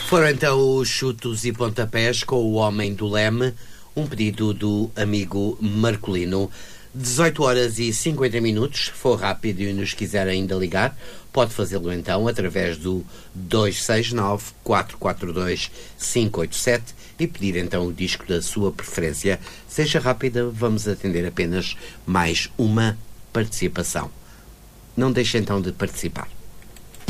Foram então os chutos e pontapés com o Homem do Leme, um pedido do amigo Marcolino. 18 horas e 50 minutos, for rápido e nos quiser ainda ligar, pode fazê-lo então através do 269-442-587 e pedir então o disco da sua preferência. Seja rápida, vamos atender apenas mais uma participação. Não deixe então de participar.